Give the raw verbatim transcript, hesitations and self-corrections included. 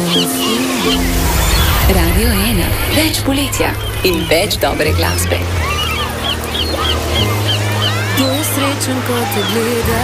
Radio ena, več poletja in več dobre glasbe. Kdo je srečen, ko te gleda?